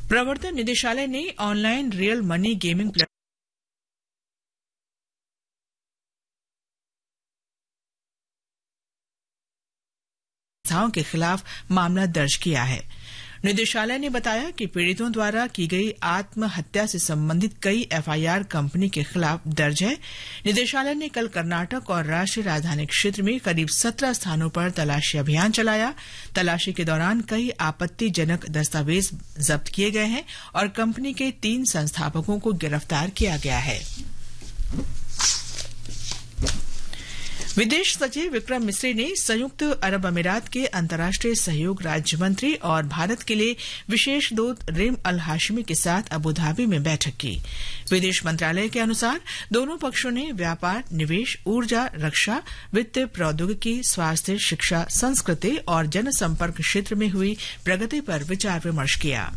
प्रवर्तन निदेशालय ने ऑनलाइन रियल मनी गेमिंग संस्थाओं के खिलाफ मामला दर्ज किया है। निदेशालय ने बताया कि पीड़ितों द्वारा की गई आत्महत्या से संबंधित कई एफआईआर कंपनी के खिलाफ दर्ज है। निदेशालय ने कल कर्नाटक और राष्ट्रीय राजधानी क्षेत्र में करीब 17 स्थानों पर तलाशी अभियान चलाया। तलाशी के दौरान कई आपत्तिजनक दस्तावेज जब्त किए गए हैं और कंपनी के 3 संस्थापकों को गिरफ्तार किया गया है। विदेश सचिव विक्रम मिस्री ने संयुक्त अरब अमीरात के अंतर्राष्ट्रीय सहयोग राज्य मंत्री और भारत के लिए विशेष दूत रिम अल हाशमी के साथ अबुधाबी में बैठक की। विदेश मंत्रालय के अनुसार दोनों पक्षों ने व्यापार, निवेश, ऊर्जा, रक्षा, वित्त, प्रौद्योगिकी, स्वास्थ्य, शिक्षा, संस्कृति और जनसंपर्क क्षेत्र में हुई प्रगति पर विचार विमर्श किया।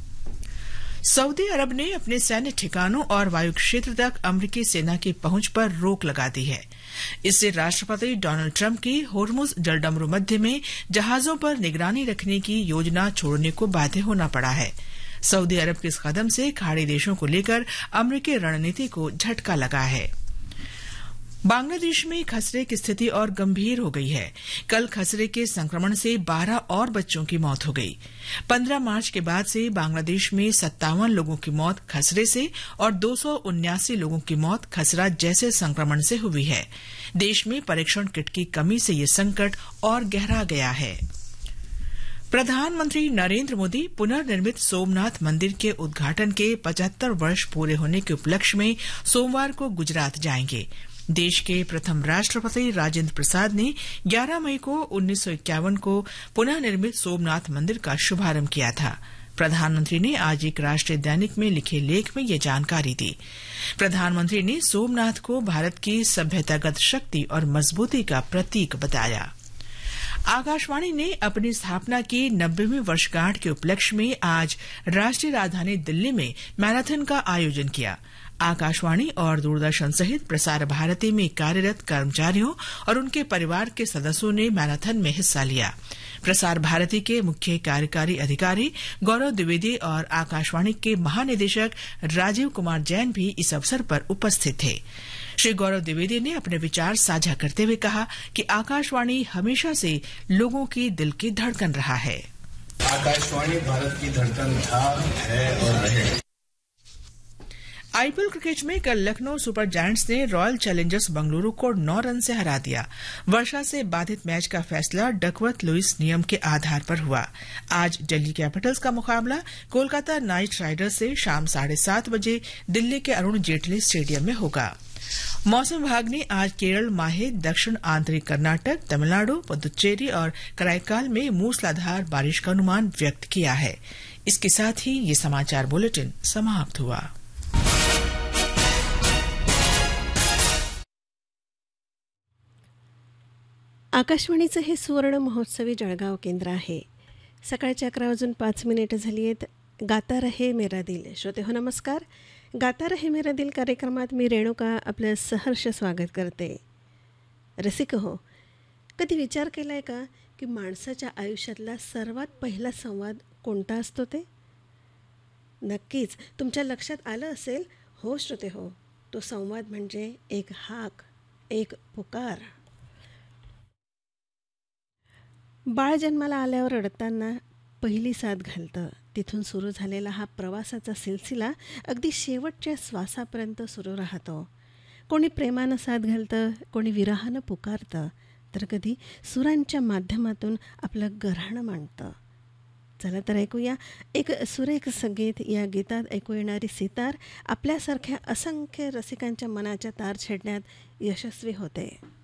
सऊदी अरब ने अपने सैन्य ठिकानों और वायु क्षेत्र तक अमरीकी सेना की पहुंच पर रोक लगा दी है। इससे राष्ट्रपति डोनाल्ड ट्रंप की होर्मुज जलडमरू मध्य में जहाजों पर निगरानी रखने की योजना छोड़ने को बाध्य होना पड़ा है। सऊदी अरब के इस कदम से खाड़ी देशों को लेकर अमरीकी रणनीति को झटका लगा है। बांग्लादेश में खसरे की स्थिति और गंभीर हो गई है। कल खसरे के संक्रमण से 12 और बच्चों की मौत हो गई। 15 मार्च के बाद से बांग्लादेश में 57 लोगों की मौत खसरे से और 279 लोगों की मौत खसरा जैसे संक्रमण से हुई है। देश में परीक्षण किट की कमी से ये संकट और गहरा गया है। प्रधानमंत्री नरेंद्र मोदी पुनर्निर्मित सोमनाथ मंदिर के उद्घाटन के 75 वर्ष पूरे होने के उपलक्ष्य में सोमवार को गुजरात जाएंगे। देश के प्रथम राष्ट्रपति राजेंद्र प्रसाद ने 11 मई को 1951 को पुनः निर्मित सोमनाथ मंदिर का शुभारंभ किया था। प्रधानमंत्री ने आज एक राष्ट्रीय दैनिक में लिखे लेख में ये जानकारी दी। प्रधानमंत्री ने सोमनाथ को भारत की सभ्यतागत शक्ति और मजबूती का प्रतीक बताया। आकाशवाणी ने अपनी स्थापना की 90वीं वर्षगांठ के उपलक्ष्य में आज राष्ट्रीय राजधानी दिल्ली में मैराथन का आयोजन किया। आकाशवाणी और दूरदर्शन सहित प्रसार भारती में कार्यरत कर्मचारियों और उनके परिवार के सदस्यों ने मैराथन में हिस्सा लिया। प्रसार भारती के मुख्य कार्यकारी अधिकारी गौरव द्विवेदी और आकाशवाणी के महानिदेशक राजीव कुमार जैन भी इस अवसर पर उपस्थित थे। श्री गौरव द्विवेदी ने अपने विचार साझा करते हुए कहा कि आकाशवाणी हमेशा से लोगों की दिल की धड़कन रहा है। आकाशवाणी भारत की धड़कन था, है और रहे। आईपीएल क्रिकेट में कल लखनऊ सुपर जायंट्स ने रॉयल चैलेंजर्स बंगलुरु को 9 रन से हरा दिया। वर्षा से बाधित मैच का फैसला डकवर्थ लुइस नियम के आधार पर हुआ। आज दिल्ली कैपिटल्स का मुकाबला कोलकाता नाइट राइडर्स से शाम 7:30 बजे दिल्ली के अरुण जेटली स्टेडियम में होगा। मौसम विभाग ने आज केरल, माहे, दक्षिण आंतरिक कर्नाटक, तमिलनाडु, पुदुचेरी और कराईकाल में मूसलाधार बारिश का अनुमान व्यक्त किया है। इसके साथ ही ये समाचार बुलेटिन समाप्त हुआ। आकाशवाणीचं हे सुवर्ण महोत्सवी जळगाव केंद्र आहे। सकाळचे 11:05 झाली आहेत। गाता रहे मेरा दिल श्रोते हो नमस्कार। गाता रहे मेरा दिल कार्यक्रमात मी रेणुका आपलं सहर्ष स्वागत करते। रसिक हो, कधी विचार केला आहे का की माणसाच्या आयुष्यातला सर्वात पहिला संवाद कोणता असतो ते? नक्कीच तुमच्या लक्षात आलं असेल। हो श्रोते हो, तो संवाद म्हणजे एक हाक, एक पुकार। बाळ जन्माला आल्यावर रडताना पहिली साथ घालतं, तिथून सुरू झालेला हा प्रवासाचा सिलसिला अगदी शेवटच्या श्वासापर्यंत सुरू राहतो। कोणी प्रेमानं साथ घालतं, कोणी विरहानं पुकारतं, तर कधी सुरांच्या माध्यमातून आपलं गऱ्हाणं मांडतं। चला तर ऐकूया एक सुरेख संगीत। या गीतात ऐकू येणारी सितार आपल्यासारख्या असंख्य रसिकांच्या मनाच्या तार छेडण्यात यशस्वी होते।